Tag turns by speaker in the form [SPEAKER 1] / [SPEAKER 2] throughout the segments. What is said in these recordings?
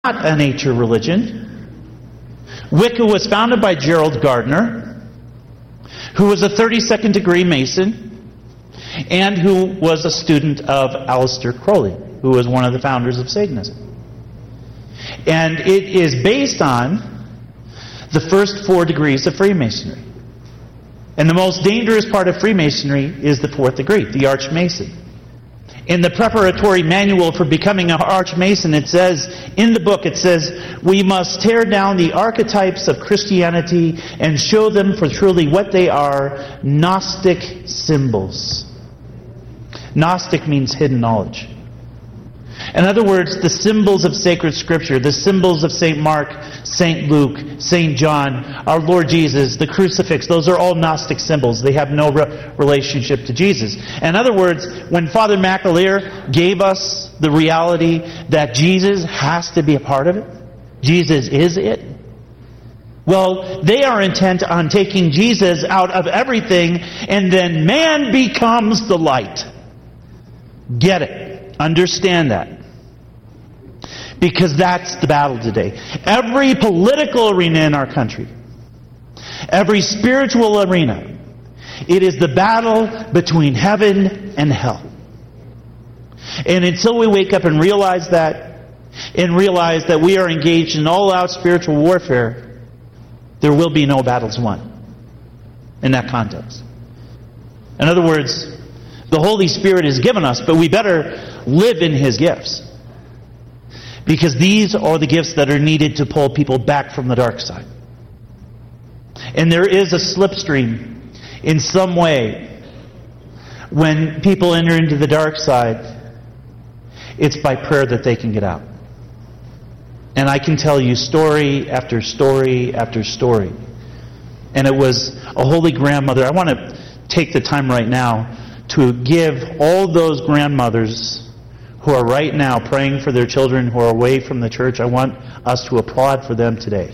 [SPEAKER 1] a nature religion. Wicca was founded by Gerald Gardner, who was a 32nd degree Mason, and who was a student of Aleister Crowley, who was one of the founders of Satanism. And it is based on the first 4 degrees of Freemasonry. And the most dangerous part of Freemasonry is the 4th degree, the Archmason. In the preparatory manual for becoming an Archmason, it says, in the book, it says, we must tear down the archetypes of Christianity and show them for truly what they are, Gnostic symbols. Gnostic means hidden knowledge. In other words, the symbols of sacred Scripture, the symbols of St. Mark, St. Luke, St. John, our Lord Jesus, the crucifix, those are all Gnostic symbols. They have no relationship to Jesus. In other words, when Father McAleer gave us the reality that Jesus has to be a part of it, Jesus is it, well, they are intent on taking Jesus out of everything, and then man becomes the light. Get it. Understand that. Because that's the battle today. Every political arena in our country, every spiritual arena, it is the battle between heaven and hell. And until we wake up and realize that we are engaged in all-out spiritual warfare, there will be no battles won in that context. In other words, the Holy Spirit is given us, but we better live in His gifts. Because these are the gifts that are needed to pull people back from the dark side. And there is a slipstream in some way when people enter into the dark side. It's by prayer that they can get out. And I can tell you story after story after story. And it was a holy grandmother. I want to take the time right now to give all those grandmothers who are right now praying for their children who are away from the church. I want us to applaud for them today.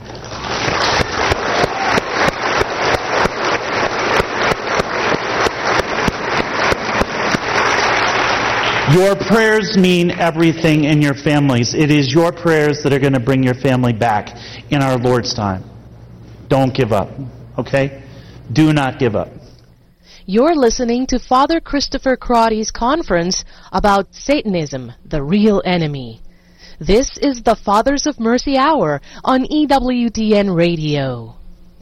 [SPEAKER 1] Your prayers mean everything in your families. It is your prayers that are going to bring your family back in our Lord's time. Don't give up, okay? Do not give up.
[SPEAKER 2] You're listening to Father Christopher Crotty's conference about Satanism, the real enemy. This is the Fathers of Mercy Hour on EWTN Radio.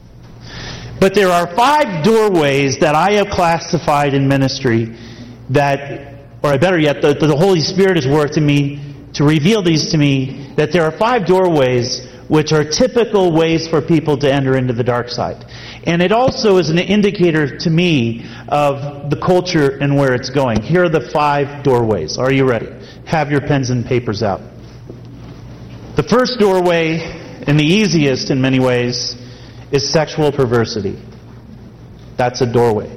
[SPEAKER 1] But there are 5 doorways that I have classified in ministry that, or better yet, the Holy Spirit has worked in me to reveal these to me, that there are 5 doorways which are typical ways for people to enter into the dark side. And it also is an indicator to me of the culture and where it's going. Here are the 5 doorways. Are you ready? Have your pens and papers out. The first doorway, and the easiest in many ways, is sexual perversity. That's a doorway.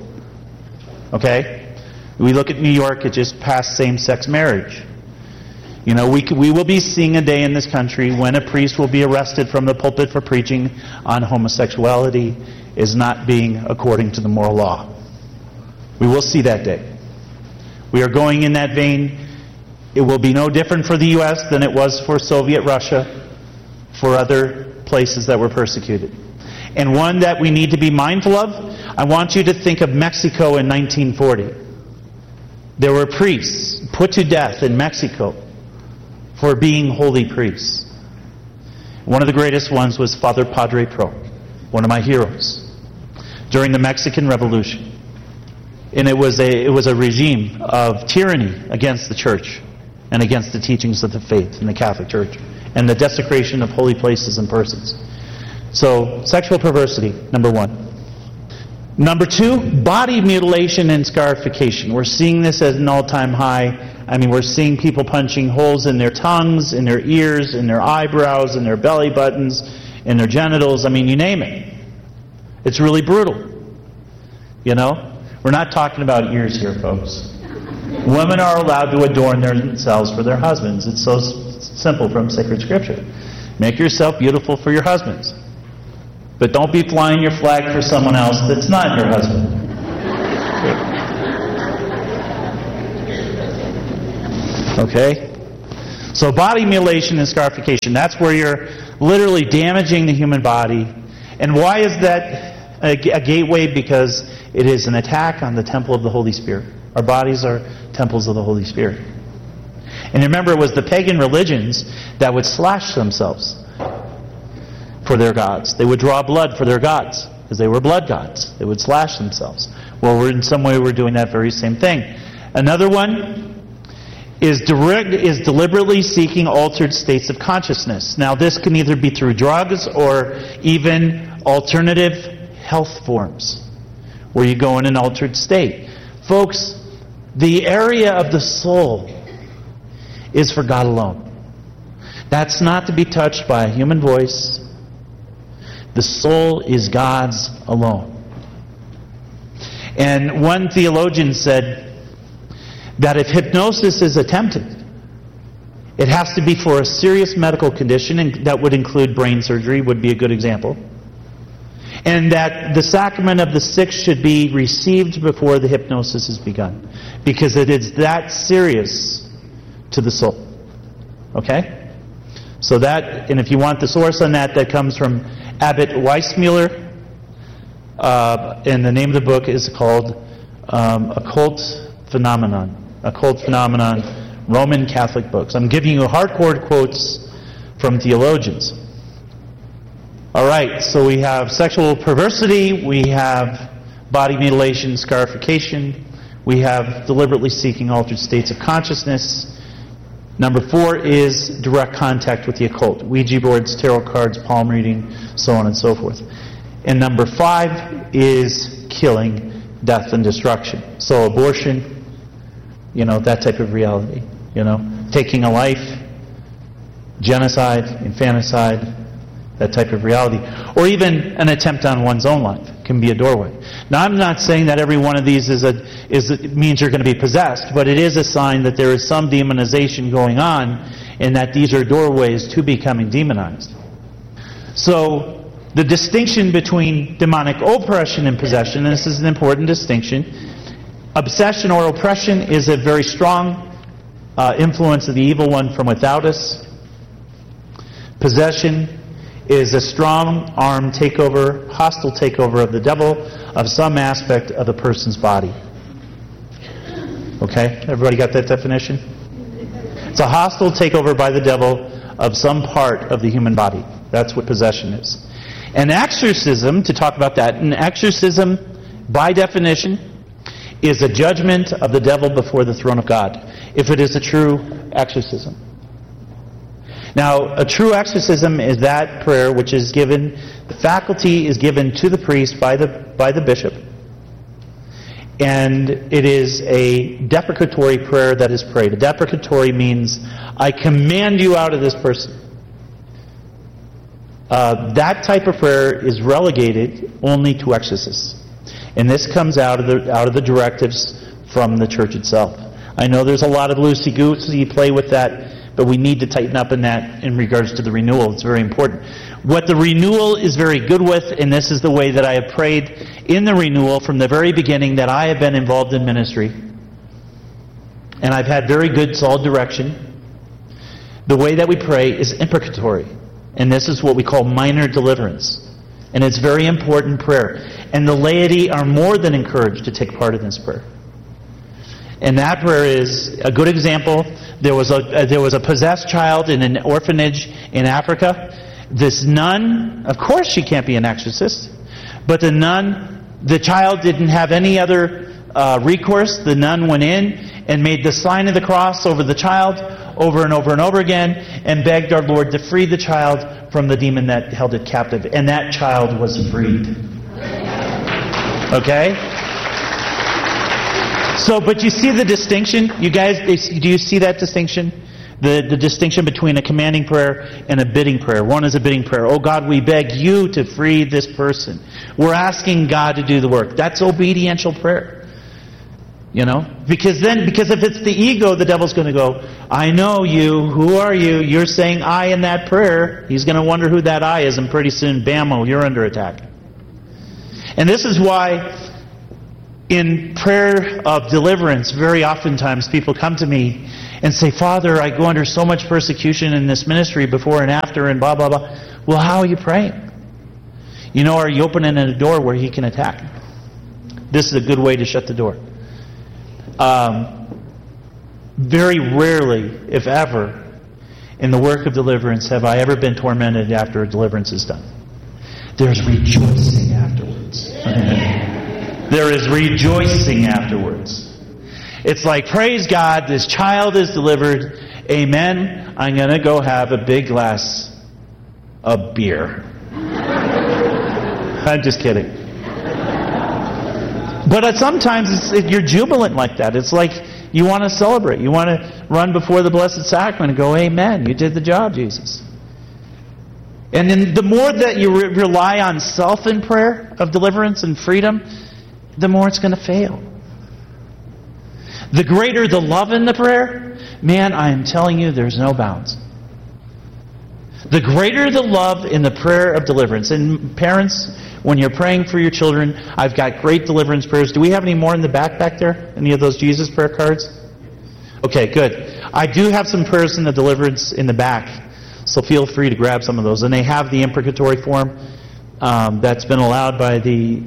[SPEAKER 1] Okay? We look at New York, it just passed same-sex marriage. You know, we will be seeing a day in this country when a priest will be arrested from the pulpit for preaching on homosexuality is not being according to the moral law. We will see that day. We are going in that vein. It will be no different for the U.S. than it was for Soviet Russia, for other places that were persecuted. And one that we need to be mindful of, I want you to think of Mexico in 1940. There were priests put to death in Mexico for being holy priests. One of the greatest ones was Father Padre Pro, one of my heroes, during the Mexican Revolution. And it was a regime of tyranny against the church and against the teachings of the faith in the Catholic Church and the desecration of holy places and persons. So, sexual perversity, number 1. Number 2, body mutilation and scarification. We're seeing this as an all-time high. I mean, we're seeing people punching holes in their tongues, in their ears, in their eyebrows, in their belly buttons, in their genitals. I mean, you name it. It's really brutal. You know? We're not talking about ears here, folks. Women are allowed to adorn themselves for their husbands. It's so simple from sacred Scripture. Make yourself beautiful for your husbands. But don't be flying your flag for someone else that's not your husband. Okay? So body mutilation and scarification, that's where you're literally damaging the human body. And why is that a gateway? Because it is an attack on the temple of the Holy Spirit. Our bodies are temples of the Holy Spirit. And remember, it was the pagan religions that would slash themselves for their gods. They would draw blood for their gods, because they were blood gods. They would slash themselves. Well, in some way we're doing that very same thing. Another one is deliberately seeking altered states of consciousness. Now, this can either be through drugs or even alternative health forms, where you go in an altered state. Folks, the area of the soul is for God alone. That's not to be touched by a human voice. The soul is God's alone. And one theologian said that if hypnosis is attempted, it has to be for a serious medical condition, and that would include brain surgery, would be a good example. And that the sacrament of the sick should be received before the hypnosis is begun, because it is that serious to the soul. Okay? So that, and if you want the source on that, that comes from Abbot Weissmuller, and the name of the book is called Occult Phenomenon, Roman Catholic books. I'm giving you hardcore quotes from theologians. All right, so we have sexual perversity, we have body mutilation, scarification, we have deliberately seeking altered states of consciousness. Number 4 is direct contact with the occult. Ouija boards, tarot cards, palm reading, so on and so forth. And number 5 is killing, death, and destruction. So abortion, that type of reality. Taking a life, genocide, infanticide, that type of reality. Or even an attempt on one's own life can be a doorway. Now, I'm not saying that every one of these means you're going to be possessed, but it is a sign that there is some demonization going on, and that these are doorways to becoming demonized. So, the distinction between demonic oppression and possession, and this is an important distinction. Obsession or oppression is a very strong influence of the evil one from without us. Possession is a strong-arm takeover, hostile takeover of the devil of some aspect of a person's body. Okay? Everybody got that definition? It's a hostile takeover by the devil of some part of the human body. That's what possession is. An exorcism, to talk about that, an exorcism, by definition, is a judgment of the devil before the throne of God, if it is a true exorcism. Now, a true exorcism is that prayer which is given, the faculty is given to the priest by the bishop, and it is a deprecatory prayer that is prayed. A deprecatory means, I command you out of this person. That type of prayer is relegated only to exorcists. And this comes out of the directives from the church itself. I know there's a lot of loosey-goosey play with that, but we need to tighten up in that in regards to the renewal. It's very important. What the renewal is very good with, and this is the way that I have prayed in the renewal from the very beginning that I have been involved in ministry, and I've had very good, solid direction. The way that we pray is imprecatory. And this is what we call minor deliverance. And it's very important prayer. And the laity are more than encouraged to take part in this prayer. And that prayer is a good example. There was a possessed child in an orphanage in Africa. This nun, of course she can't be an exorcist, but the child didn't have any other recourse. The nun went in and made the sign of the cross over the child over and over and over again, and begged our Lord to free the child from the demon that held it captive. And that child was freed. Okay? So, but you see the distinction? You guys, do you see that distinction? The distinction between a commanding prayer and a bidding prayer. One is a bidding prayer. Oh God, we beg you to free this person. We're asking God to do the work. That's obediential prayer. Because if it's the ego, the devil's going to go, I know you, who are you? You're saying I in that prayer. He's going to wonder who that I is, and pretty soon, bammo, you're under attack. And this is why in prayer of deliverance, very oftentimes people come to me and say, Father, I go under so much persecution in this ministry before and after and blah, blah, blah. Well, how are you praying? Are you opening a door where he can attack? This is a good way to shut the door. Very rarely, if ever, in the work of deliverance have I ever been tormented after a deliverance is done. There's rejoicing afterwards. There is rejoicing afterwards. It's like, praise God, this child is delivered. Amen. I'm going to go have a big glass of beer. I'm just kidding. But sometimes you're jubilant like that. It's like you want to celebrate. You want to run before the Blessed Sacrament and go, amen, you did the job, Jesus. And then the more that you rely on self in prayer of deliverance and freedom, the more it's going to fail. The greater the love in the prayer, man, I am telling you, there's no bounds. The greater the love in the prayer of deliverance. And parents, when you're praying for your children, I've got great deliverance prayers. Do we have any more in the back there? Any of those Jesus prayer cards? Okay, good. I do have some prayers in the deliverance in the back, so feel free to grab some of those. And they have the imprecatory form that's been allowed by the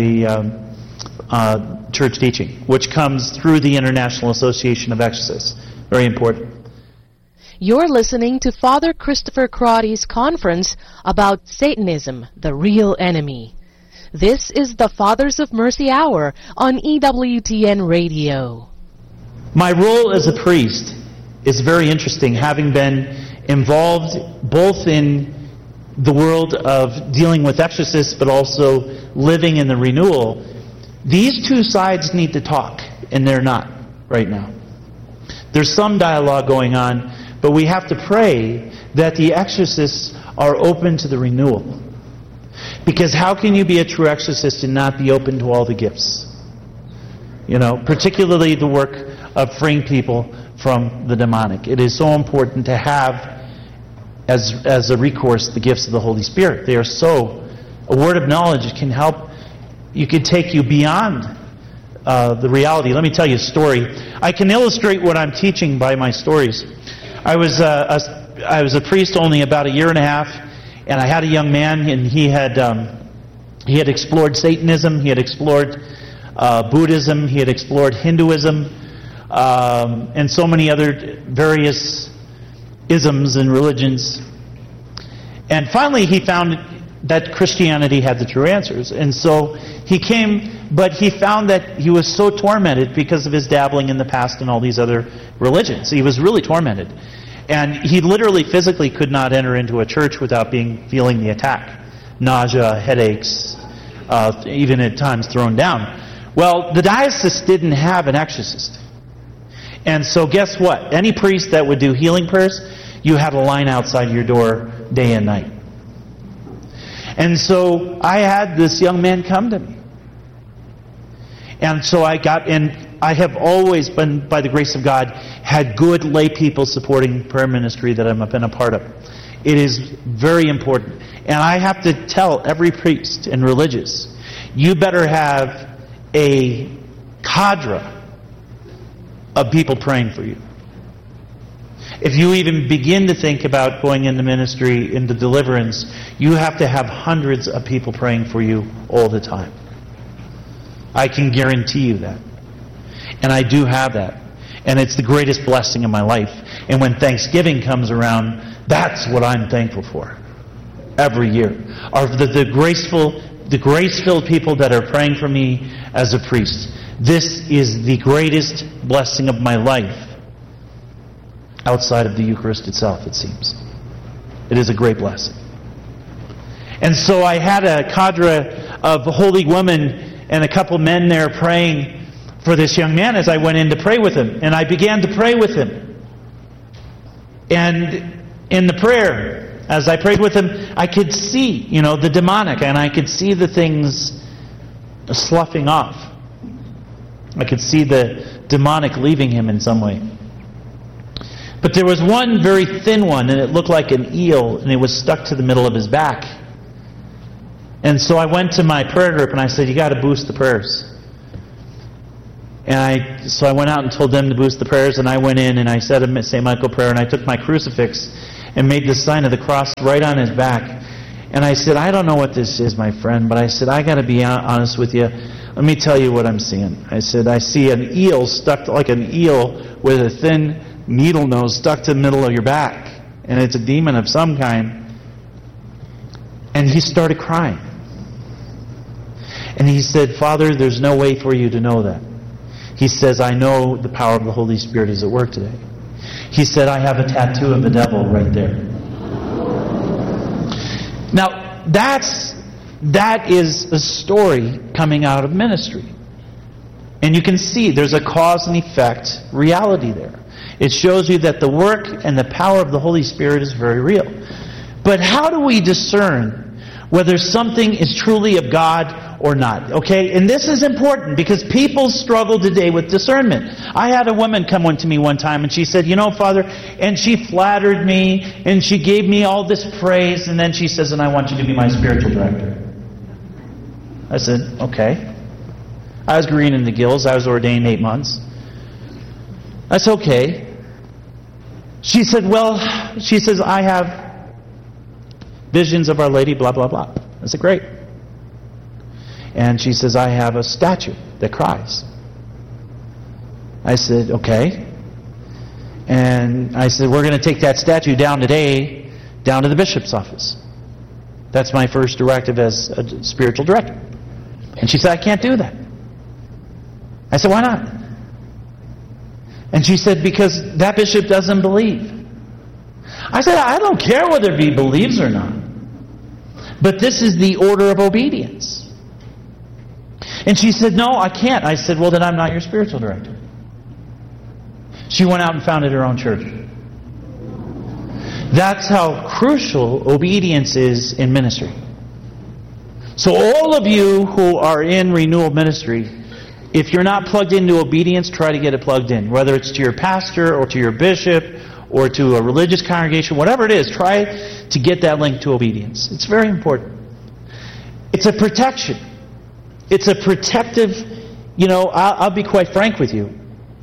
[SPEAKER 1] church teaching, which comes through the International Association of Exorcists. Very important.
[SPEAKER 2] You're listening to Father Christopher Crotty's conference about Satanism, the real enemy. This is the Fathers of Mercy Hour on EWTN Radio.
[SPEAKER 1] My role as a priest is very interesting, having been involved both in the world of dealing with exorcists, but also living in the renewal. These two sides need to talk, and they're not right now. There's some dialogue going on, but we have to pray that the exorcists are open to the renewal. Because how can you be a true exorcist and not be open to all the gifts? Particularly the work of freeing people from the demonic. It is so important to have as a recourse the gifts of the Holy Spirit. They are a word of knowledge can help. You can take you beyond the reality. Let me tell you a story. I can illustrate what I'm teaching by my stories. I was a priest only about a year and a half, and I had a young man, and he had explored Satanism, he had explored Buddhism, he had explored Hinduism, and so many other various isms and religions. And finally he found that Christianity had the true answers. And so he came, but he found that he was so tormented because of his dabbling in the past and all these other religions. He was really tormented. And he literally physically could not enter into a church without feeling the attack. Nausea, headaches, even at times thrown down. Well, the diocese didn't have an exorcist. And so guess what? Any priest that would do healing prayers, you had a line outside your door day and night. And so I had this young man come to me. And so I have always been, by the grace of God, had good lay people supporting prayer ministry that I've been a part of. It is very important. And I have to tell every priest and religious, you better have a cadre of people praying for you. If you even begin to think about going into ministry, into deliverance, you have to have hundreds of people praying for you all the time. I can guarantee you that. And I do have that. And it's the greatest blessing of my life. And when Thanksgiving comes around, that's what I'm thankful for. Every year. Are the grace-filled people that are praying for me as a priest. This is the greatest blessing of my life. Outside of the Eucharist itself, it seems. It is a great blessing. And so I had a cadre of holy women and a couple men there praying for this young man as I went in to pray with him. And I began to pray with him. And in the prayer, as I prayed with him, I could see, the demonic, and I could see the things sloughing off. I could see the demonic leaving him in some way. But there was one very thin one, and it looked like an eel, and it was stuck to the middle of his back. And so I went to my prayer group, and I said, you got to boost the prayers. And so I went out and told them to boost the prayers, and I went in and I said a St. Michael prayer, and I took my crucifix and made the sign of the cross right on his back. And I said, I don't know what this is, my friend, but I said, I got to be honest with you. Let me tell you what I'm seeing. I said, I see an eel stuck, like an eel with a thin needle nose stuck to the middle of your back. And it's a demon of some kind. And he started crying. And he said, Father, there's no way for you to know that. He says, I know the power of the Holy Spirit is at work today. He said, I have a tattoo of the devil right there. Now, that is a story coming out of ministry. And you can see there's a cause and effect reality there. It shows you that the work and the power of the Holy Spirit is very real. But how do we discern whether something is truly of God or not? Okay, and this is important because people struggle today with discernment. I had a woman come to me one time and she said, you know, Father, and she flattered me and she gave me all this praise, and then she says, and I want you to be my spiritual director. I said, okay. I was green in the gills. I was ordained 8 months. That's okay. She said, she says, I have visions of Our Lady, blah, blah, blah. I said, great. And she says, I have a statue that cries. I said, okay. And I said, we're going to take that statue down today, down to the bishop's office. That's my first directive as a spiritual director. And she said, I can't do that. I said, why not? And she said, because that bishop doesn't believe. I said, I don't care whether he believes or not. But this is the order of obedience. And she said, no, I can't. I said, well, then I'm not your spiritual director. She went out and founded her own church. That's how crucial obedience is in ministry. So all of you who are in renewal ministry, if you're not plugged into obedience, try to get it plugged in. Whether it's to your pastor or to your bishop or to a religious congregation, whatever it is, try to get that link to obedience. It's very important. It's a protection. It's a protective, I'll be quite frank with you.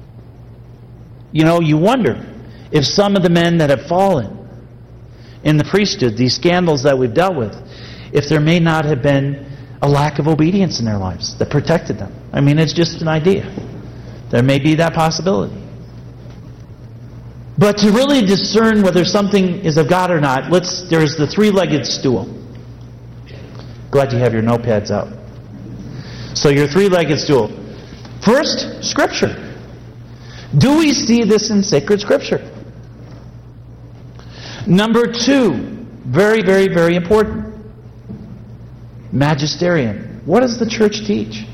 [SPEAKER 1] You wonder if some of the men that have fallen in the priesthood, these scandals that we've dealt with, if there may not have been a lack of obedience in their lives that protected them. I mean, it's just an idea. There may be that possibility. But to really discern whether something is of God or not, there's the three-legged stool. Glad you have your notepads out. So your three-legged stool. First, Scripture. Do we see this in sacred Scripture? Number two, very, very, very important. Magisterium. What does the church teach?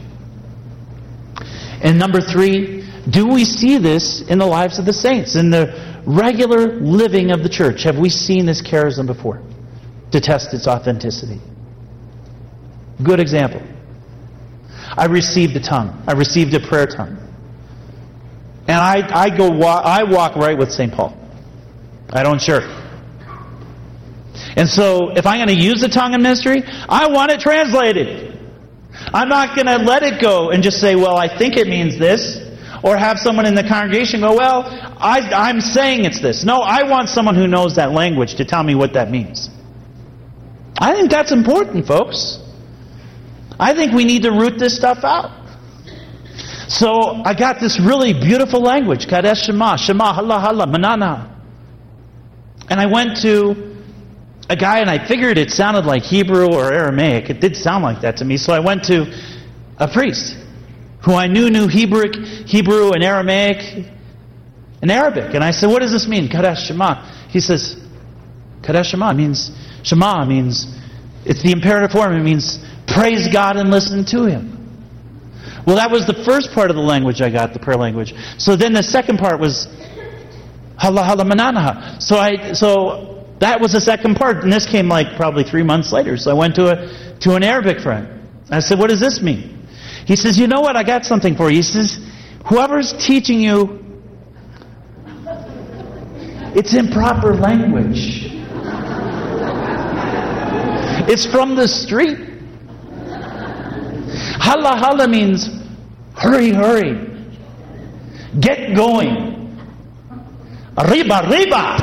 [SPEAKER 1] And number three, do we see this in the lives of the saints, in the regular living of the church? Have we seen this charism before to test its authenticity? Good example. I received a tongue. I received a prayer tongue. And I walk right with St. Paul. I don't shirk. And so, if I'm going to use the tongue in ministry, I want it translated. I'm not going to let it go and just say, well, I think it means this. Or have someone in the congregation go, well, I'm saying it's this. No, I want someone who knows that language to tell me what that means. I think that's important, folks. I think we need to root this stuff out. So, I got this really beautiful language, Kadesh Shema, Shema, Hala, Hala, Manana. And I went to a guy, and I figured it sounded like Hebrew or Aramaic. It did sound like that to me. So I went to a priest who I knew Hebrew and Aramaic and Arabic. And I said, what does this mean? Kadesh Shema. He says, Kadesh Shema means, Shema means, it's the imperative form. It means praise God and listen to Him. Well, that was the first part of the language I got, the prayer language. So then the second part was Hala Hala Mananaha. So that was the second part, and this came like probably 3 months later. So I went to an Arabic friend. I said, what does this mean? He says, you know what, I got something for you. He says, whoever's teaching you, it's improper language. It's from the street. Hala hala means hurry, hurry. Get going. Arriba, arriba.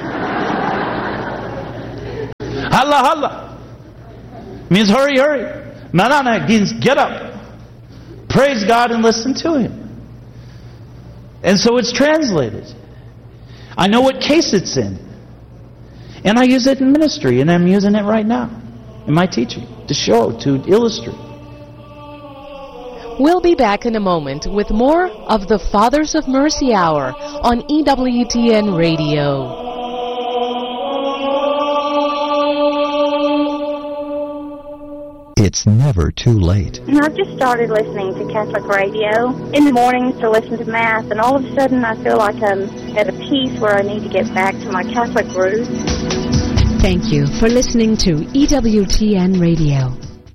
[SPEAKER 1] Hala, hala. Means hurry, hurry. Manana means get up. Praise God and listen to Him. And so it's translated. I know what case it's in. And I use it in ministry, and I'm using it right now in my teaching to show, to illustrate.
[SPEAKER 2] We'll be back in a moment with more of the Fathers of Mercy Hour on EWTN Radio.
[SPEAKER 3] It's never too late.
[SPEAKER 4] I've just started listening to Catholic radio in the mornings to listen to Mass, and all of a sudden I feel like I'm at a peace where I need to get back to my Catholic roots.
[SPEAKER 5] Thank you for listening to EWTN Radio.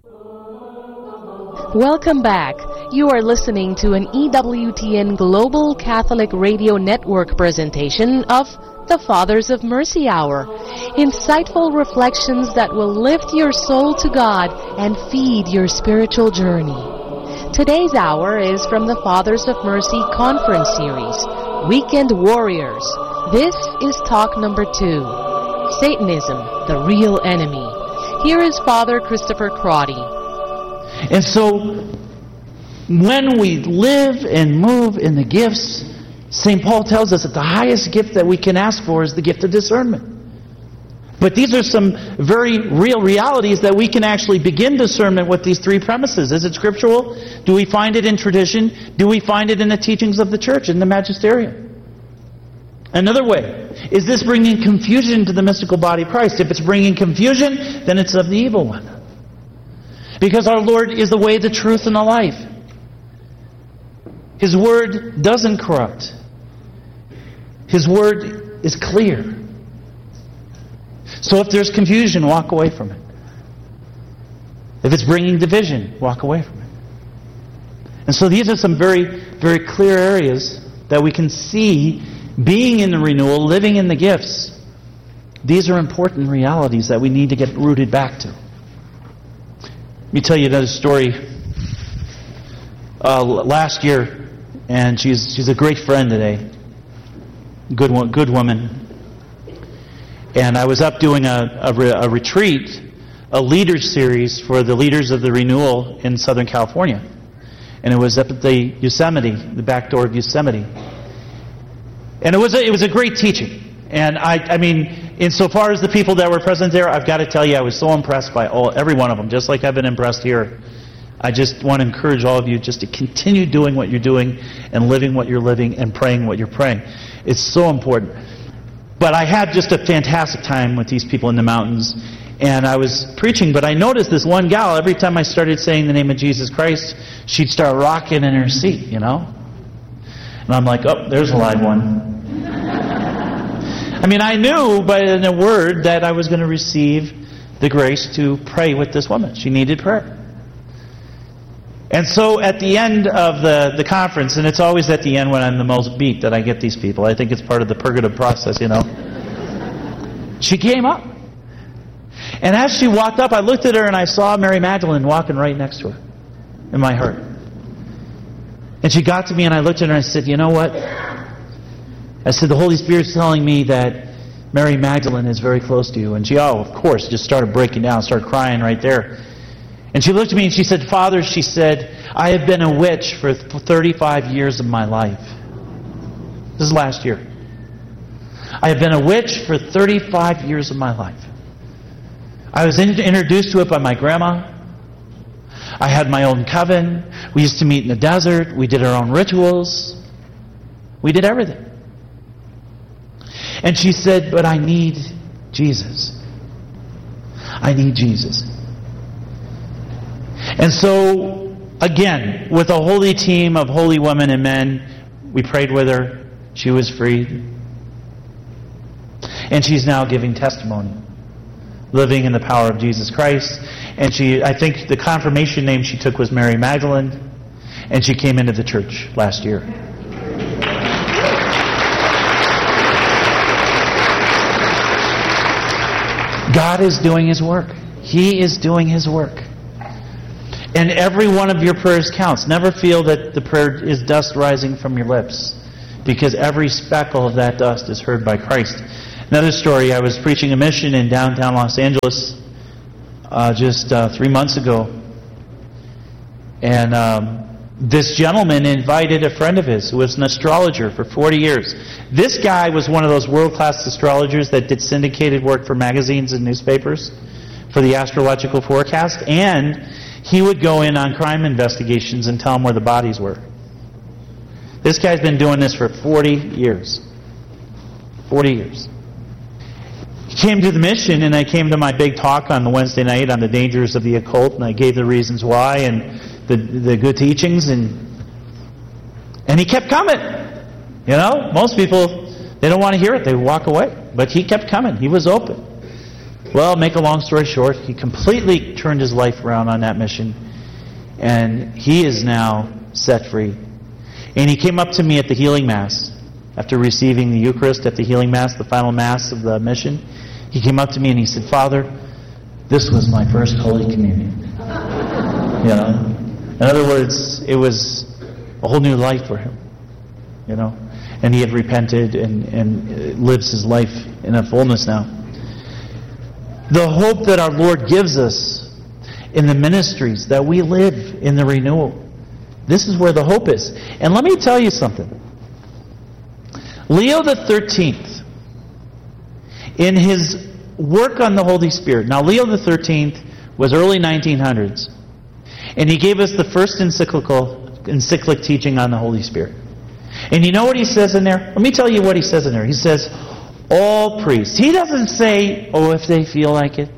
[SPEAKER 2] Welcome back. You are listening to an EWTN Global Catholic Radio Network presentation of the Fathers of Mercy Hour. Insightful reflections that will lift your soul to God and feed your spiritual journey. Today's hour is from the Fathers of Mercy Conference Series, Weekend Warriors. This is talk number 2, Satanism, the Real Enemy. Here is Father Christopher Crotty.
[SPEAKER 1] And so, when we live and move in the gifts, St. Paul tells us that the highest gift that we can ask for is the gift of discernment. But these are some very real realities that we can actually begin discernment with these 3 premises. Is it scriptural? Do we find it in tradition? Do we find it in the teachings of the church, in the magisterium? Another way, is this bringing confusion to the mystical body of Christ? If it's bringing confusion, then it's of the evil one. Because our Lord is the way, the truth, and the life. His word doesn't corrupt. His word is clear. So if there's confusion, walk away from it. If it's bringing division, walk away from it. And so these are some very, very clear areas that we can see being in the renewal, living in the gifts. These are important realities that we need to get rooted back to. Let me tell you another story. Last year, and she's a great friend today, good woman. And I was up doing a retreat, a leaders series for the leaders of the renewal in Southern California, and it was up at the Yosemite, the back door of Yosemite. And it was a great teaching. And I mean, insofar as the people that were present there, I've got to tell you, I was so impressed by every one of them, just like I've been impressed here. I just want to encourage all of you just to continue doing what you're doing and living what you're living and praying what you're praying. It's so important. But I had just a fantastic time with these people in the mountains. And I was preaching, but I noticed this one gal, every time I started saying the name of Jesus Christ, she'd start rocking in her seat, you know? And I'm like, oh, there's a live one. I mean, I knew by the word that I was going to receive the grace to pray with this woman. She needed prayer. And so at the end of the conference, and it's always at the end when I'm the most beat that I get these people. I think it's part of the purgative process, you know. She came up. And as she walked up, I looked at her and I saw Mary Magdalene walking right next to her in my heart. And she got to me and I looked at her and I said, you know what? I said, the Holy Spirit's telling me that Mary Magdalene is very close to you. And she, of course, just started breaking down, started crying right there. And she looked at me and she said, Father, she said, I have been a witch for 35 years of my life. This is last year. I have been a witch for 35 years of my life. I was introduced to it by my grandma. I had my own coven. We used to meet in the desert. We did our own rituals. We did everything. And she said, but I need Jesus. I need Jesus. And so, again, with a holy team of holy women and men, we prayed with her. She was freed. And she's now giving testimony, living in the power of Jesus Christ. And I think the confirmation name she took was Mary Magdalene, and she came into the church last year. God is doing His work. He is doing His work. And every one of your prayers counts. Never feel that the prayer is dust rising from your lips. because every speckle of that dust is heard by Christ. Another story, I was preaching a mission in downtown Los Angeles just 3 months ago. And this gentleman invited a friend of his who was an astrologer for 40 years. This guy was one of those world-class astrologers that did syndicated work for magazines and newspapers for the astrological forecast. And he would go in on crime investigations and tell them where the bodies were. This guy's been doing this for 40 years. 40 years. He came to the mission, and I came to my big talk on the Wednesday night on the dangers of the occult, and I gave the reasons why and the good teachings, and he kept coming. You know, most people, they don't want to hear it. They walk away. But he kept coming. He was open. Well, make a long story short, he completely turned his life around on that mission, and he is now set free. And he came up to me at the healing mass after receiving the Eucharist at the healing mass, the final mass of the mission. He came up to me and he said, "Father, this was my first Holy Communion." You know? In other words, it was a whole new life for him. You know? And he had repented and lives his life in a fullness now. The hope that our Lord gives us in the ministries that we live in the renewal. This is where the hope is. And let me tell you something. Leo the 13th, in his work on the Holy Spirit. Now, Leo the 13th was early 1900s. And he gave us the first encyclic teaching on the Holy Spirit. And you know what he says in there? Let me tell you what he says in there. He says, all priests. He doesn't say, oh, if they feel like it.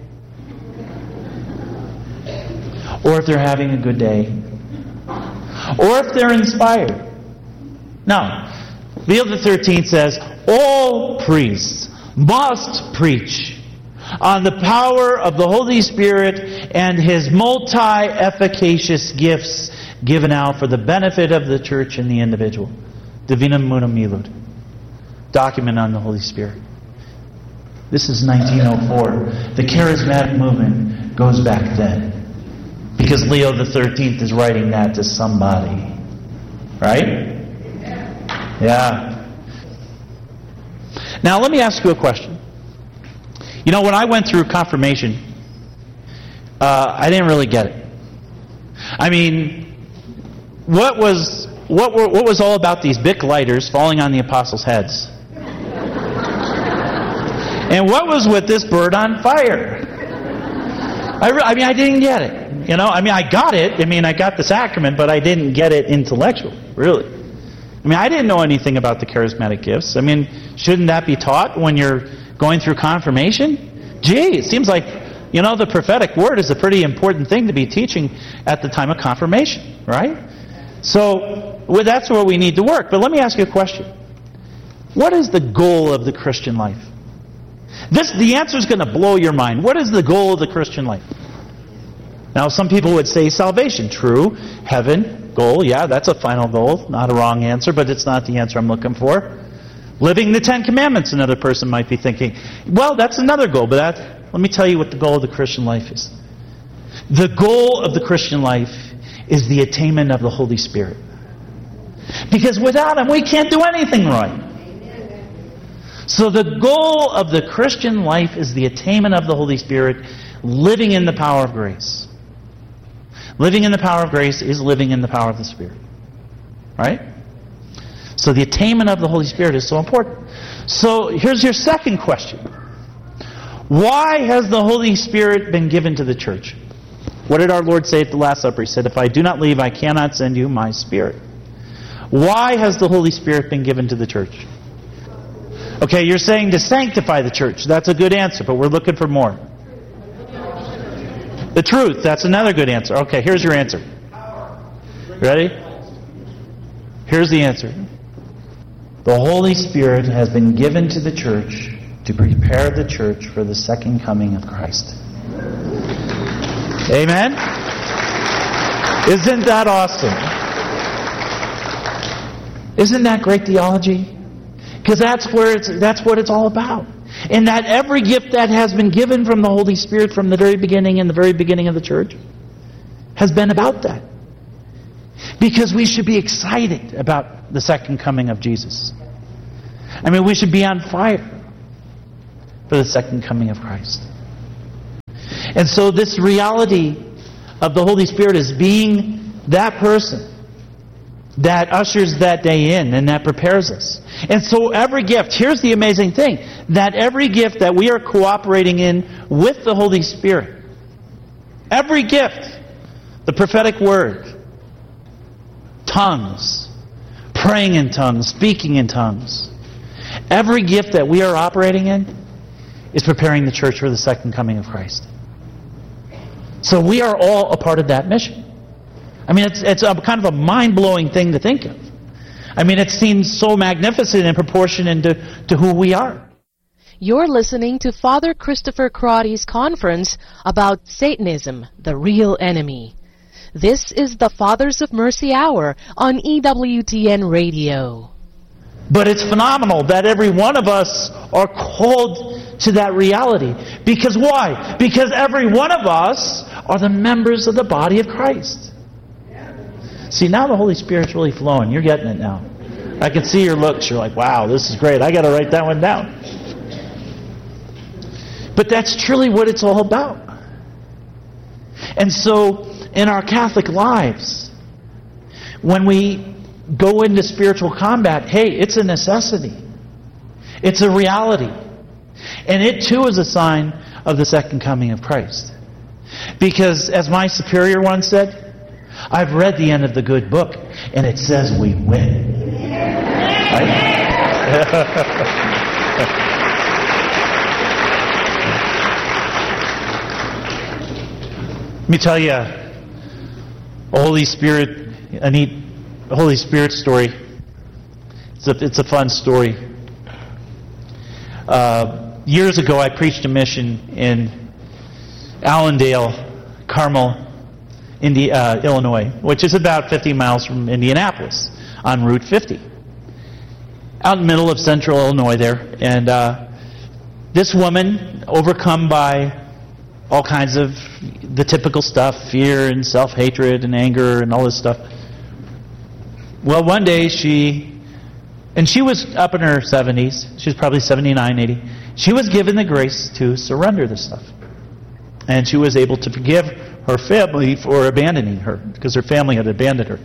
[SPEAKER 1] Or if they're having a good day. Or if they're inspired. No. Leo the 13th says, all priests must preach on the power of the Holy Spirit and His multi-efficacious gifts given out for the benefit of the church and the individual. Divinum Munum Milud. Document on the Holy Spirit. This is 1904. The charismatic movement goes back then. Because Leo the 13th is writing that to somebody. Right? Yeah. Now let me ask you a question. You know, when I went through confirmation, I didn't really get it. I mean, what was all about these Bic lighters falling on the apostles' heads? And what was with this bird on fire? I mean, I didn't get it. You know, I mean, I got it. I mean, I got the sacrament, but I didn't get it intellectually, really. I mean, I didn't know anything about the charismatic gifts. I mean, shouldn't that be taught when you're going through confirmation? Gee, it seems like, you know, the prophetic word is a pretty important thing to be teaching at the time of confirmation, right? So, well, that's where we need to work. But let me ask you a question. What is the goal of the Christian life? The answer is going to blow your mind. What is the goal of the Christian life? Now, some people would say salvation. True. Heaven, goal. Yeah, that's a final goal. Not a wrong answer, but it's not the answer I'm looking for. Living the Ten Commandments, another person might be thinking. Well, that's another goal, but let me tell you what the goal of the Christian life is. The goal of the Christian life is the attainment of the Holy Spirit. Because without Him, we can't do anything right. So the goal of the Christian life is the attainment of the Holy Spirit, living in the power of grace. Living in the power of grace is living in the power of the Spirit. Right? So the attainment of the Holy Spirit is so important. So here's your second question. Why has the Holy Spirit been given to the church? What did our Lord say at the Last Supper? He said, if I do not leave, I cannot send you my Spirit. Why has the Holy Spirit been given to the church? Okay, you're saying to sanctify the church. That's a good answer, but we're looking for more. The truth, that's another good answer. Okay, here's your answer. Ready? Here's the answer. The Holy Spirit has been given to the church to prepare the church for the second coming of Christ. Amen? Isn't that awesome? Isn't that great theology? Because that's what it's all about. And that every gift that has been given from the Holy Spirit from the very beginning, in the very beginning of the church, has been about that. Because we should be excited about the second coming of Jesus. I mean, we should be on fire for the second coming of Christ. And so this reality of the Holy Spirit is being that person that ushers that day in and that prepares us. And so every gift, here's the amazing thing, that every gift that we are cooperating in with the Holy Spirit, every gift, the prophetic word, tongues, praying in tongues, speaking in tongues, every gift that we are operating in is preparing the church for the second coming of Christ. So we are all a part of that mission. I mean, it's a kind of a mind-blowing thing to think of. I mean, it seems so magnificent in proportion to who we are.
[SPEAKER 2] You're listening to Father Christopher Crotty's conference about Satanism, the real enemy. This is the Fathers of Mercy Hour on EWTN Radio.
[SPEAKER 1] But it's phenomenal that every one of us are called to that reality. Because why? Because every one of us are the members of the body of Christ. See, now the Holy Spirit's really flowing. You're getting it now. I can see your looks. You're like, wow, this is great. I got to write that one down. But that's truly what it's all about. And so, in our Catholic lives, when we go into spiritual combat, hey, it's a necessity. It's a reality. And it too is a sign of the second coming of Christ. Because, as my superior once said, I've read the end of the good book, and it says we win. Right? Let me tell you a neat Holy Spirit story. It's a fun story. Years ago, I preached a mission in Allendale, Carmel, Illinois, which is about 50 miles from Indianapolis on Route 50. Out in the middle of central Illinois there. And this woman, overcome by all kinds of the typical stuff, fear and self-hatred and anger and all this stuff. Well, one day she was up in her 70s. She was probably 79, 80. She was given the grace to surrender this stuff. And she was able to forgive her family for abandoning her, because her family had abandoned her.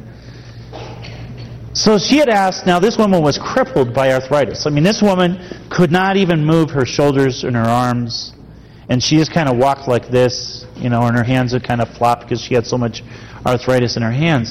[SPEAKER 1] So she had asked, now this woman was crippled by arthritis. I mean, this woman could not even move her shoulders and her arms, and she just kind of walked like this, and her hands would kind of flop because she had so much arthritis in her hands.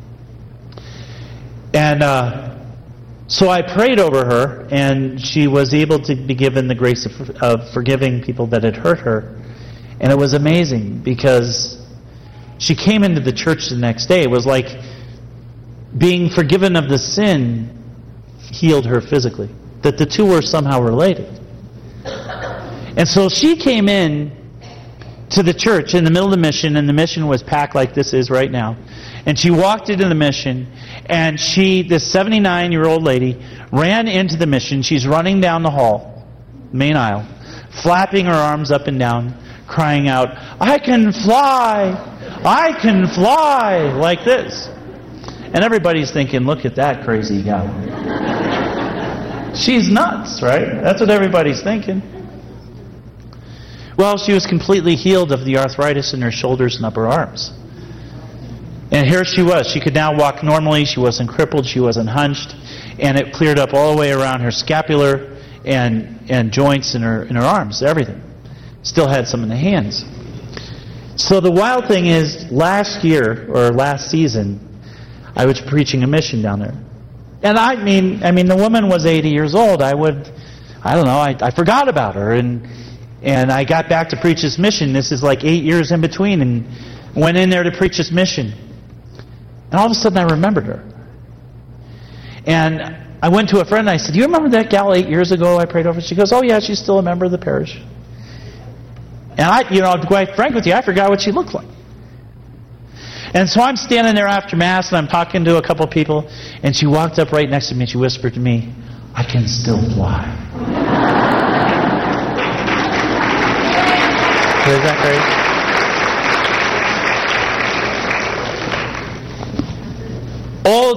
[SPEAKER 1] And so I prayed over her, and she was able to be given the grace of forgiving people that had hurt her. And it was amazing because she came into the church the next day. It was like being forgiven of the sin healed her physically. That the two were somehow related. And so she came in to the church in the middle of the mission, and the mission was packed like this is right now. And she walked into the mission, and this 79-year-old lady, ran into the mission. She's running down the hall, main aisle, flapping her arms up and down, crying out, I can fly! I can fly! Like this. And everybody's thinking, look at that crazy gal. She's nuts, right? That's what everybody's thinking. Well, she was completely healed of the arthritis in her shoulders and upper arms. And here she was. She could now walk normally. She wasn't crippled. She wasn't hunched. And it cleared up all the way around her scapular and joints in her arms, everything. Still had some in the hands. So the wild thing is, last season, I was preaching a mission down there. And I mean, the woman was 80 years old. I forgot about her. And I got back to preach this mission. This is like 8 years in between, and went in there to preach this mission. And all of a sudden I remembered her. And I went to a friend and I said, do you remember that gal 8 years ago I prayed over? She goes, oh yeah, she's still a member of the parish. And to be quite frank with you, I forgot what she looked like. And so I'm standing there after Mass, and I'm talking to a couple of people, and she walked up right next to me, and she whispered to me, I can still fly. Is that great?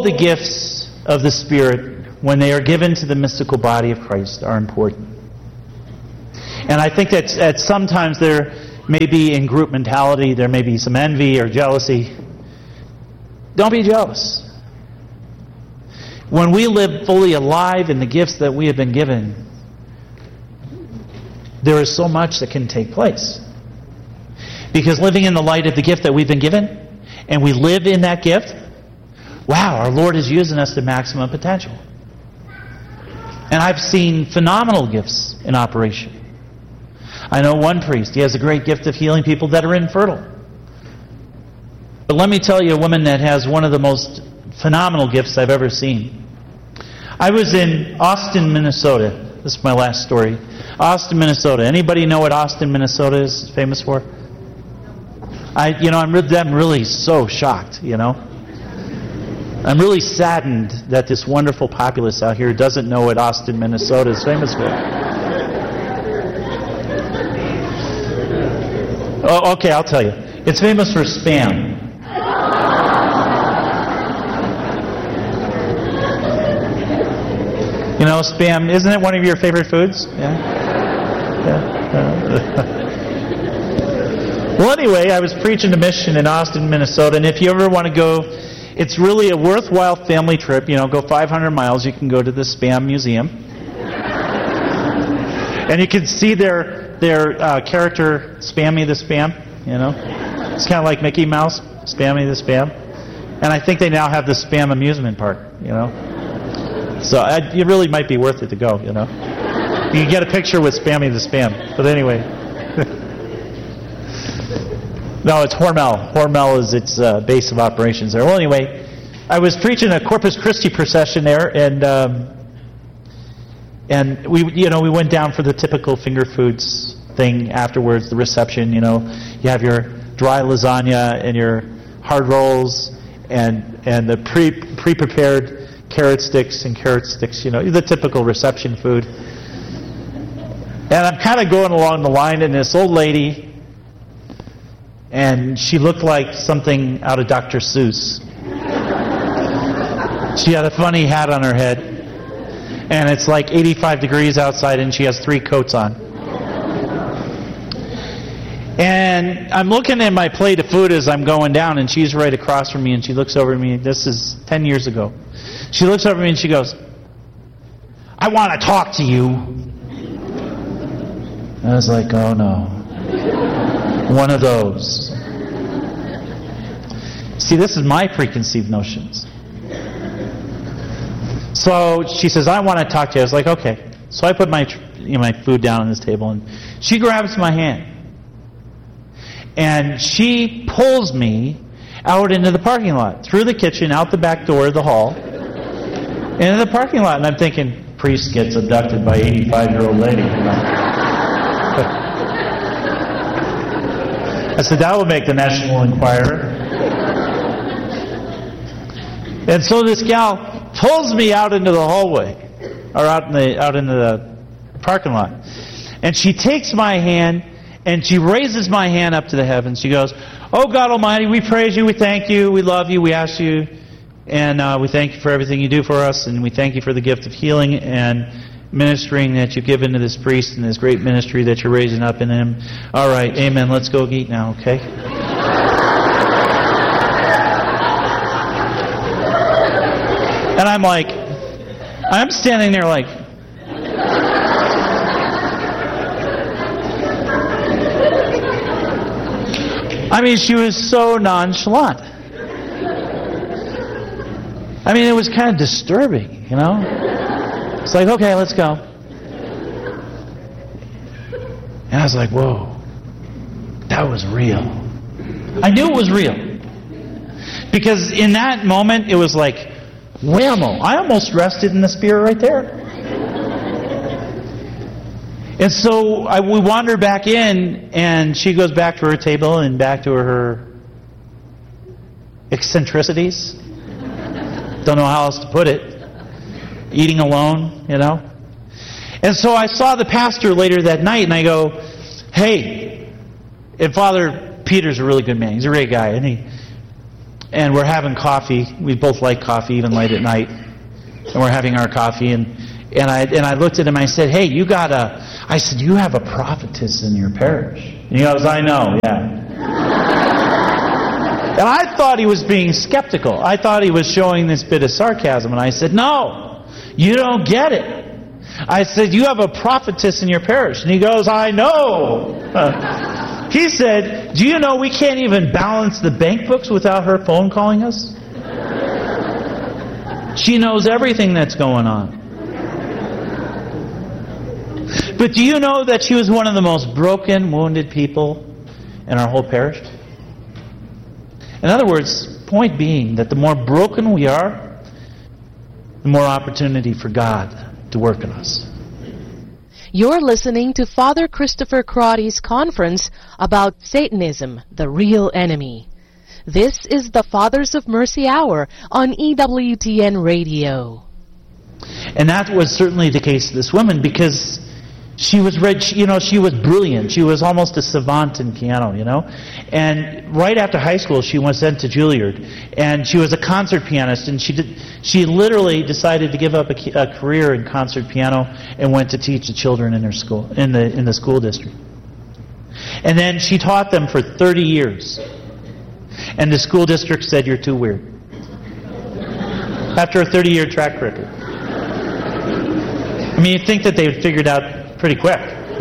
[SPEAKER 1] All the gifts of the Spirit, when they are given to the mystical body of Christ, are important. And I think that sometimes there may be in group mentality, there may be some envy or jealousy. Don't be jealous. When we live fully alive in the gifts that we have been given, there is so much that can take place. Because living in the light of the gift that we've been given, and we live in that gift, wow, our Lord is using us to maximum potential. And I've seen phenomenal gifts in operation. I know one priest, he has a great gift of healing people that are infertile. But let me tell you, a woman that has one of the most phenomenal gifts I've ever seen. I was in Austin, Minnesota. This is my last story. Austin, Minnesota. Anybody know what Austin, Minnesota is famous for? I'm really so shocked, I'm really saddened that this wonderful populace out here doesn't know what Austin, Minnesota is famous for. Oh, okay, I'll tell you. It's famous for Spam. Spam, isn't it one of your favorite foods? Yeah. Well, anyway, I was preaching a mission in Austin, Minnesota, and if you ever want to go, it's really a worthwhile family trip. Go 500 miles, you can go to the Spam Museum. And you can see their character, Spammy the Spam, It's kind of like Mickey Mouse, Spammy the Spam. And I think they now have the Spam amusement park, So it really might be worth it to go, You can get a picture with Spammy the Spam. But anyway. No, it's Hormel. Hormel is its base of operations there. Well, anyway, I was preaching a Corpus Christi procession there, and we went down for the typical finger foods thing afterwards, the reception. You have your dry lasagna and your hard rolls and the pre-prepared carrot sticks, the typical reception food. And I'm kind of going along the line, and this old lady, and she looked like something out of Dr. Seuss. She had a funny hat on her head, and it's like 85 degrees outside, and she has 3 coats on. And I'm looking at my plate of food as I'm going down, and she's right across from me, and she looks over at me. This is 10 years ago. She looks over at me and she goes, "I want to talk to you." I was like, oh no. One of those. See, this is my preconceived notions. So she says, "I want to talk to you." I was like, okay. So I put my food down on this table, and she grabs my hand. And she pulls me out into the parking lot, through the kitchen, out the back door of the hall, into the parking lot. And I'm thinking, priest gets abducted by 85-year-old lady. I said, that will make the National Enquirer. And so this gal pulls me out into the hallway, or out into the parking lot. And she takes my hand, and she raises my hand up to the heavens. She goes, "Oh God Almighty, we praise you, we thank you, we love you, we ask you, and we thank you for everything you do for us, and we thank you for the gift of healing and ministering that you've given to this priest and this great ministry that you're raising up in him. All right, amen, let's go eat now, okay?" And I'm standing there like, she was so nonchalant. It was kind of disturbing, It's like, okay, let's go. And I was like, whoa, that was real. I knew it was real. Because in that moment, it was like, whammo, I almost rested in the Spirit right there. And so we wander back in, and she goes back to her table and back to her eccentricities. Don't know how else to put it. Eating alone, And so I saw the pastor later that night, and I go, "Hey," and Father Peter's a really good man. He's a great guy. And And we're having coffee. We both like coffee, even late at night. And we're having our coffee, and I looked at him. I said, "Hey, you have a prophetess in your parish." And he goes, "I know, yeah." And I thought he was being skeptical. I thought he was showing this bit of sarcasm. And I said, "No, you don't get it." I said, "You have a prophetess in your parish." And he goes, "I know." He said, "Do you know we can't even balance the bank books without her phone calling us? She knows everything that's going on." But do you know that she was one of the most broken, wounded people in our whole parish? In other words, point being that the more broken we are, the more opportunity for God to work in us.
[SPEAKER 2] You're listening to Father Christopher Crotty's conference about Satanism, the real enemy. This is the Fathers of Mercy Hour on EWTN Radio.
[SPEAKER 1] And that was certainly the case of this woman, because she was she was brilliant. She was almost a savant in piano, And right after high school, she was sent to Juilliard, and she was a concert pianist. And she literally decided to give up a career in concert piano and went to teach the children in her school, in the school district. And then she taught them for 30 years. And the school district said, "You're too weird." After a 30-year track record. I mean, you'd think that they would figure it out pretty quick,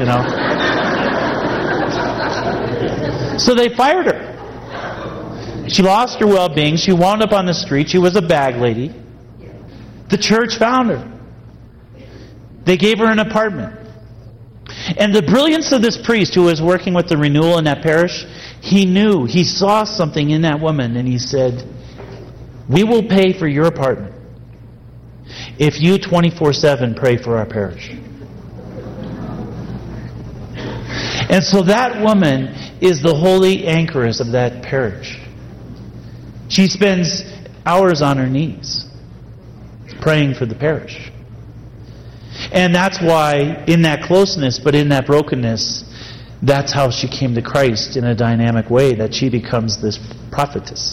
[SPEAKER 1] So they fired her. She lost her well-being. She wound up on the street. She was a bag lady. The church found her. They gave her an apartment. And the brilliance of this priest who was working with the renewal in that parish, he saw something in that woman, and he said, "We will pay for your apartment if you 24/7 pray for our parish." And so that woman is the holy anchoress of that parish. She spends hours on her knees praying for the parish. And that's why, in that closeness, but in that brokenness, that's how she came to Christ in a dynamic way, that she becomes this prophetess.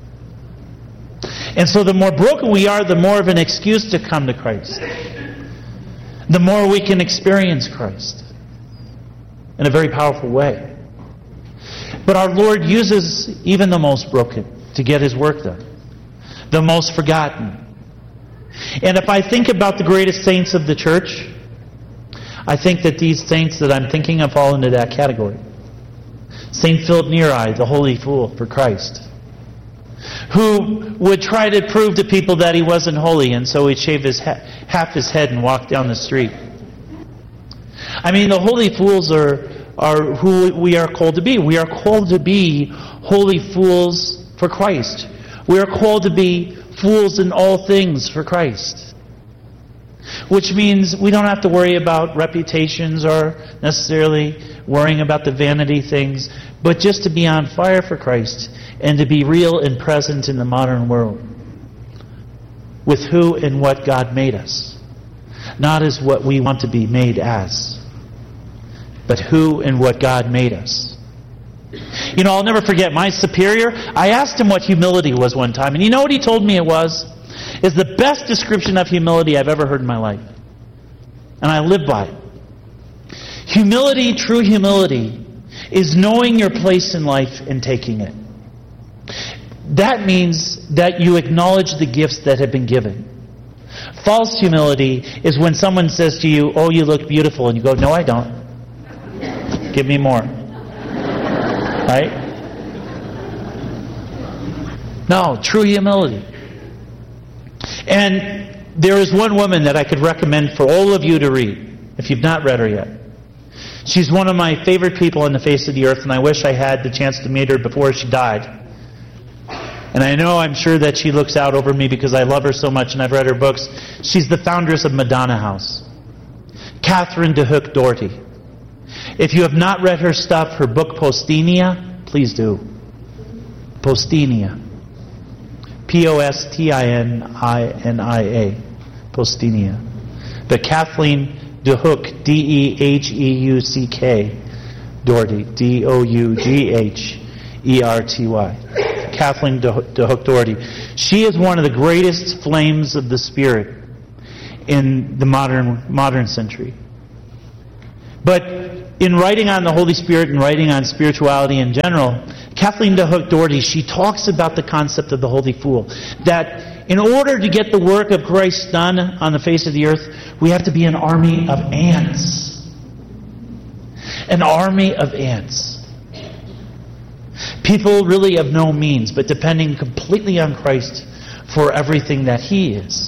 [SPEAKER 1] And so the more broken we are, the more of an excuse to come to Christ. The more we can experience Christ in a very powerful way. But our Lord uses even the most broken to get His work done. The most forgotten. And if I think about the greatest saints of the church, I think that these saints that I'm thinking of fall into that category. St. Philip Neri, the holy fool for Christ, who would try to prove to people that he wasn't holy, and so he'd shave half his head and walk down the street. I mean, the holy fools are who we are called to be. We are called to be holy fools for Christ. We are called to be fools in all things for Christ. Which means we don't have to worry about reputations or necessarily worrying about the vanity things, but just to be on fire for Christ and to be real and present in the modern world with who and what God made us. Not as what we want to be made as, but who and what God made us. I'll never forget my superior. I asked him what humility was one time, and you know what he told me it was? It's the best description of humility I've ever heard in my life. And I live by it. Humility, true humility, is knowing your place in life and taking it. That means that you acknowledge the gifts that have been given. False humility is when someone says to you, "Oh, you look beautiful," and you go, "No, I don't. Give me more." Right? No, true humility. And there is one woman that I could recommend for all of you to read, if you've not read her yet. She's one of my favorite people on the face of the earth, and I wish I had the chance to meet her before she died. And I'm sure that she looks out over me because I love her so much and I've read her books. She's the foundress of Madonna House, Catherine de Hook Doherty. If you have not read her stuff, her book Postinia, please do. Postinia. Postinia. Postinia. But Kathleen de Hook, Deheuck, Doherty, Dougherty. Kathleen DeHook Doherty. She is one of the greatest flames of the Spirit in the modern century. But in writing on the Holy Spirit and writing on spirituality in general, Kathleen DeHook Doherty, she talks about the concept of the Holy Fool. That in order to get the work of Christ done on the face of the earth, we have to be an army of ants. An army of ants. People really of no means, but depending completely on Christ for everything that He is.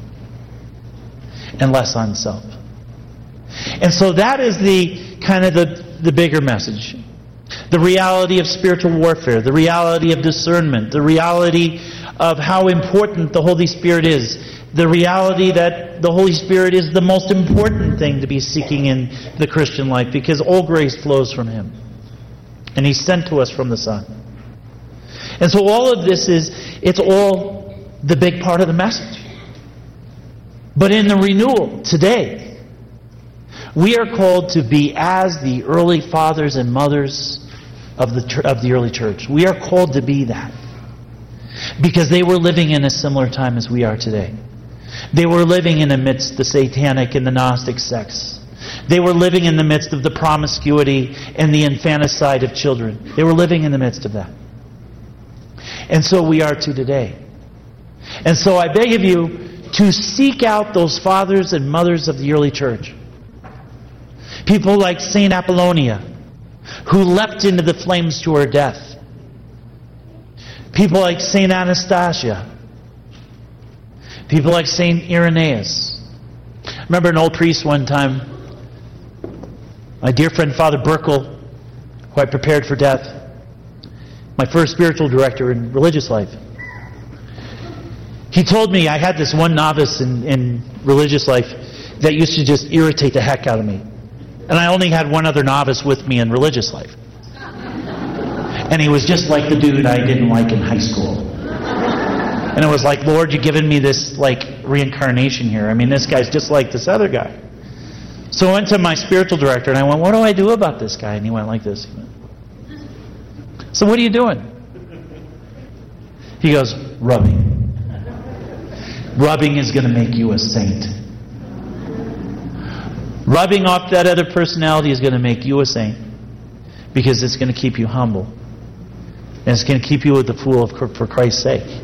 [SPEAKER 1] And less on self. And so that is the kind of the bigger message. The reality of spiritual warfare, the reality of discernment, the reality of how important the Holy Spirit is, the reality that the Holy Spirit is the most important thing to be seeking in the Christian life, because all grace flows from Him. And He's sent to us from the Son. And so all of this it's all the big part of the message. But in the renewal today, we are called to be as the early fathers and mothers of the early church. We are called to be that. Because they were living in a similar time as we are today. They were living in the midst of the satanic and the Gnostic sects. They were living in the midst of the promiscuity and the infanticide of children. They were living in the midst of that. And so we are too today. And so I beg of you to seek out those fathers and mothers of the early church. People like St. Apollonia, who leapt into the flames to her death. People like St. Anastasia. People like St. Irenaeus. I remember an old priest one time, my dear friend Father Burkle, who I prepared for death, my first spiritual director in religious life. He told me I had this one novice in religious life that used to just irritate the heck out of me. And I only had one other novice with me in religious life. And he was just like the dude I didn't like in high school. And it was like, Lord, you've given me this reincarnation here. I mean, this guy's just like this other guy. So I went to my spiritual director and I went, what do I do about this guy? And he went like this. He went, so what are you doing? He goes, rubbing. Rubbing is going to make you a saint. Rubbing off that other personality is going to make you a saint. Because it's going to keep you humble. And it's going to keep you with the fool for Christ's sake.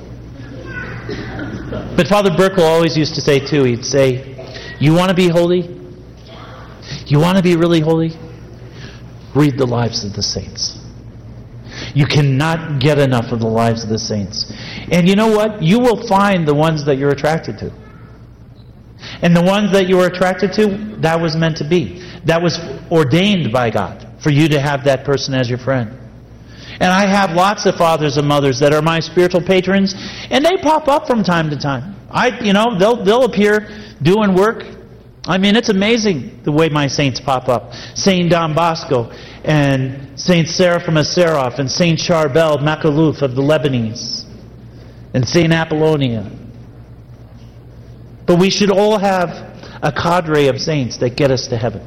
[SPEAKER 1] But Father Burkle always used to say too, he'd say, you want to be holy? You want to be really holy? Read the lives of the saints. You cannot get enough of the lives of the saints. And you know what? You will find the ones that you're attracted to. And the ones that you were attracted to, that was meant to be. That was ordained by God for you to have that person as your friend. And I have lots of fathers and mothers that are my spiritual patrons, and they pop up from time to time. They'll appear doing work. I mean, it's amazing the way my saints pop up. Saint Don Bosco and Saint Seraphim of Seraph and Saint Charbel Makhlouf of the Lebanese and Saint Apollonia. But we should all have a cadre of saints that get us to heaven.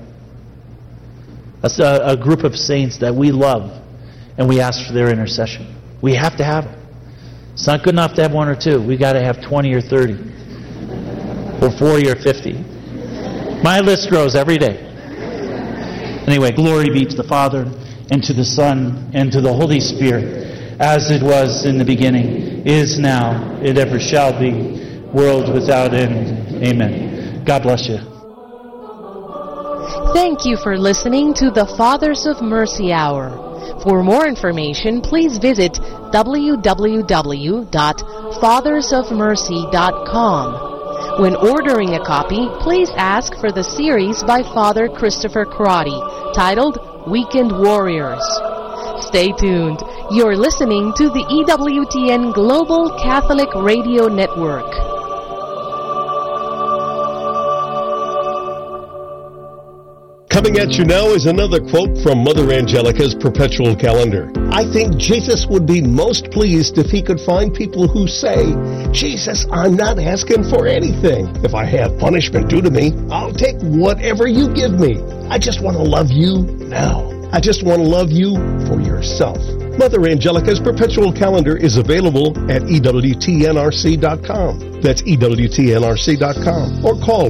[SPEAKER 1] A group of saints that we love and we ask for their intercession. We have to have them. It's not good enough to have one or two. We've got to have 20 or 30 or 40 or 50. My list grows every day. Anyway, glory be to the Father, and to the Son, and to the Holy Spirit, as it was in the beginning, is now, and ever shall be, world without end. Amen. God bless you.
[SPEAKER 2] Thank you for listening to the Fathers of Mercy Hour. For more information, please visit www.fathersofmercy.com. When ordering a copy, please ask for the series by Father Christopher Crotty, titled Weekend Warriors. Stay tuned. You're listening to the EWTN Global Catholic Radio Network.
[SPEAKER 3] Coming at you now is another quote from Mother Angelica's perpetual calendar. I think Jesus would be most pleased if he could find people who say, Jesus, I'm not asking for anything. If I have punishment due to me, I'll take whatever you give me. I just want to love you now. I just want to love you for yourself. Mother Angelica's perpetual calendar is available at EWTNRC.com. That's EWTNRC.com. Or call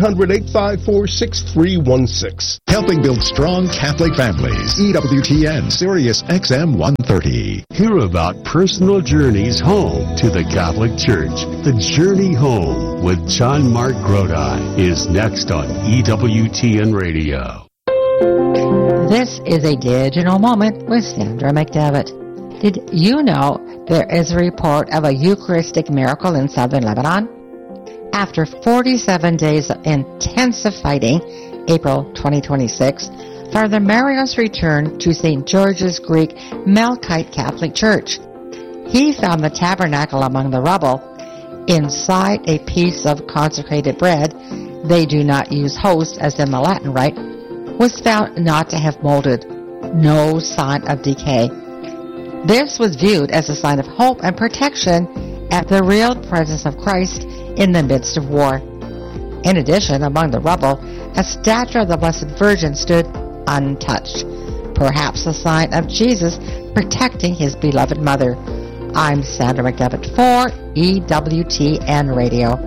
[SPEAKER 3] 1-800-854-6316.
[SPEAKER 6] Helping build strong Catholic families. EWTN Sirius XM 130.
[SPEAKER 7] Hear about personal journeys home to the Catholic Church. The Journey Home with John Mark Grodi is next on EWTN Radio.
[SPEAKER 8] This is a digital moment with Sandra McDevitt. Did you know there is a report of a Eucharistic miracle in southern Lebanon? After 47 days of intensive fighting, April 2026, Father Marios returned to St. George's Greek Melkite Catholic Church. He found the tabernacle among the rubble. Inside a piece of consecrated bread, they do not use host as in the Latin rite, was found not to have molded, no sign of decay. This was viewed as a sign of hope and protection at the real presence of Christ in the midst of war. In addition, among the rubble, a statue of the Blessed Virgin stood untouched, perhaps a sign of Jesus protecting his beloved mother. I'm Sandra McDevitt for EWTN Radio.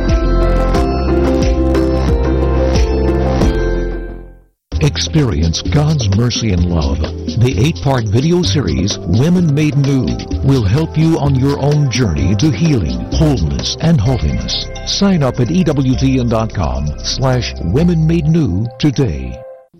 [SPEAKER 9] Experience God's mercy and love. The 8-part video series, Women Made New, will help you on your own journey to healing, wholeness, and holiness. Sign up at EWTN.com/WomenMadeNew today.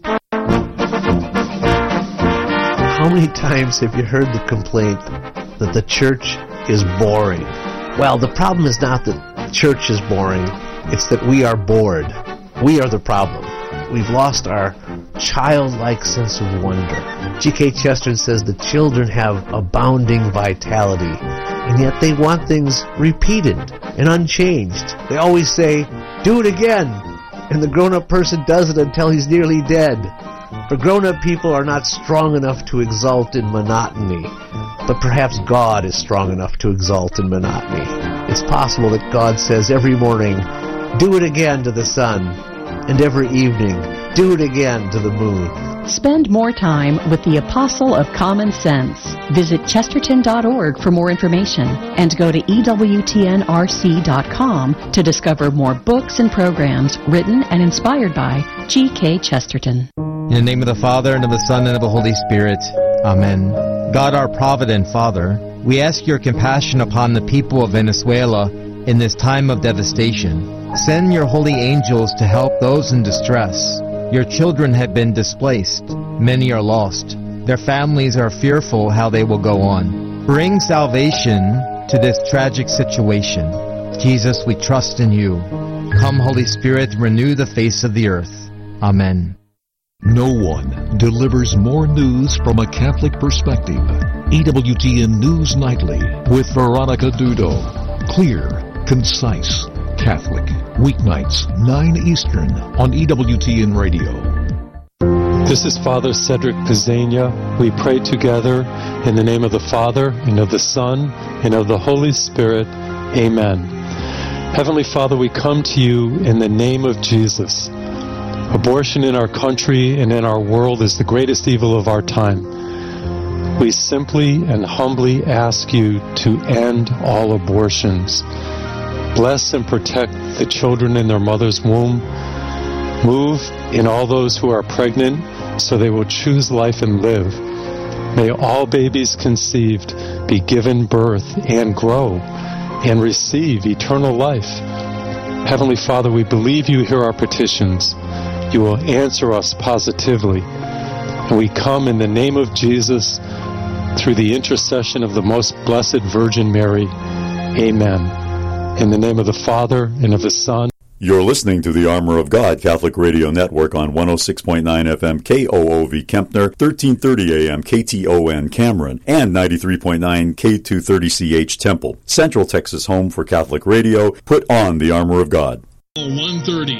[SPEAKER 10] How many times have you heard the complaint that the church is boring? Well, the problem is not that church is boring, it's that we are bored. We are the problem. We've lost our childlike sense of wonder. G.K. Chesterton says the children have abounding vitality, and yet they want things repeated and unchanged. They always say, do it again, and the grown-up person does it until he's nearly dead. For grown-up people are not strong enough to exult in monotony, but perhaps God is strong enough to exult in monotony. It's possible that God says every morning, do it again to the sun, and every evening, do it again to the moon.
[SPEAKER 11] Spend more time with the Apostle of Common Sense. Visit Chesterton.org for more information and go to EWTNRC.com to discover more books and programs written and inspired by G.K. Chesterton.
[SPEAKER 12] In the name of the Father, and of the Son, and of the Holy Spirit. Amen. God, our provident Father, we ask your compassion upon the people of Venezuela in this time of devastation. Send your holy angels to help those in distress. Your children have been displaced. Many are lost. Their families are fearful how they will go on. Bring salvation to this tragic situation. Jesus, we trust in you. Come, Holy Spirit, renew the face of the earth. Amen.
[SPEAKER 9] No one delivers more news from a Catholic perspective. EWTN News Nightly with Veronica Dudo. Clear, concise, Catholic. Weeknights, 9 Eastern on EWTN Radio.
[SPEAKER 13] This is Father Cedric Pizzania. We pray together in the name of the Father, and of the Son, and of the Holy Spirit. Amen. Heavenly Father, we come to you in the name of Jesus. Abortion in our country and in our world is the greatest evil of our time. We simply and humbly ask you to end all abortions. Bless and protect the children in their mother's womb. Move in all those who are pregnant so they will choose life and live. May all babies conceived be given birth and grow and receive eternal life. Heavenly Father, we believe you hear our petitions. You will answer us positively. And we come in the name of Jesus through the intercession of the most blessed Virgin Mary. Amen. In the name of the Father, and of the Son.
[SPEAKER 14] You're listening to the Armor of God Catholic Radio Network on 106.9 FM KOOV Kempner, 1330 AM KTON Cameron, and 93.9 K230CH Temple. Central Texas home for Catholic radio. Put on the Armor of God.
[SPEAKER 15] 130.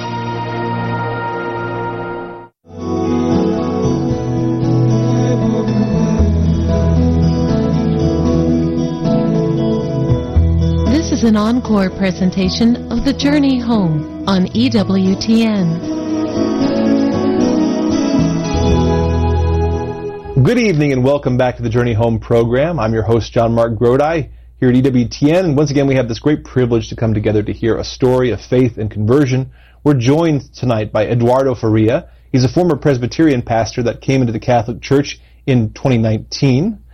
[SPEAKER 2] This is an encore presentation of The Journey Home on EWTN.
[SPEAKER 15] Good evening and welcome back to the Journey Home program. I'm your host, John Mark Grodi, here at EWTN. And once again, we have this great privilege to come together to hear a story of faith and conversion. We're joined tonight by Eduardo Faria. He's a former Presbyterian pastor that came into the Catholic Church in 2019.